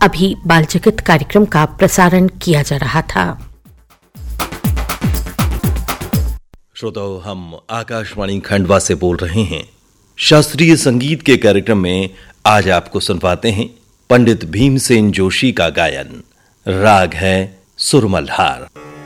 अभी बाल जगत कार्यक्रम का प्रसारण किया जा रहा था। श्रोताओं, हम आकाशवाणी खंडवा से बोल रहे हैं। शास्त्रीय संगीत के कार्यक्रम में आज आपको सुनवाते हैं पंडित भीमसेन जोशी का गायन। राग है सुरमल्हार।